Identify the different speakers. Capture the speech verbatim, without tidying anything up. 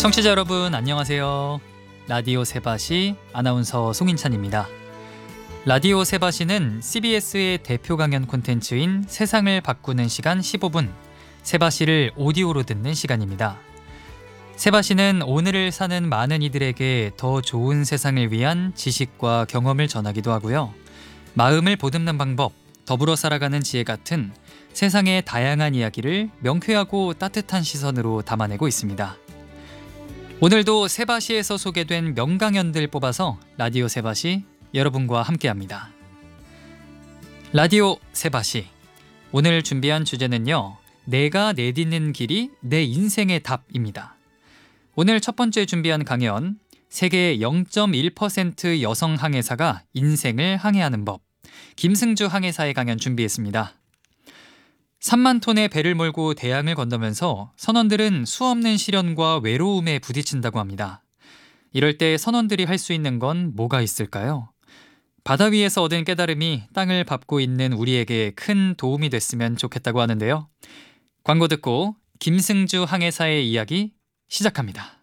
Speaker 1: 청취자 여러분 안녕하세요. 라디오 세바시 아나운서 송인찬입니다. 라디오 세바시는 씨비에스의 대표 강연 콘텐츠인 세상을 바꾸는 시간 십오 분, 세바시를 오디오로 듣는 시간입니다. 세바시는 오늘을 사는 많은 이들에게 더 좋은 세상을 위한 지식과 경험을 전하기도 하고요. 마음을 보듬는 방법, 더불어 살아가는 지혜 같은 세상의 다양한 이야기를 명쾌하고 따뜻한 시선으로 담아내고 있습니다. 오늘도 세바시에서 소개된 명강연들 뽑아서 라디오 세바시 여러분과 함께합니다. 라디오 세바시, 오늘 준비한 주제는요, 내가 내딛는 길이 내 인생의 답입니다. 오늘 첫 번째 준비한 강연, 세계 영 점 일 퍼센트 여성 항해사가 인생을 항해하는 법, 김승주 항해사의 강연 준비했습니다. 삼만 톤의 배를 몰고 대양을 건너면서 선원들은 수없는 시련과 외로움에 부딪힌다고 합니다. 이럴 때 선원들이 할 수 있는 건 뭐가 있을까요? 바다 위에서 얻은 깨달음이 땅을 밟고 있는 우리에게 큰 도움이 됐으면 좋겠다고 하는데요. 광고 듣고 김승주 항해사의 이야기 시작합니다.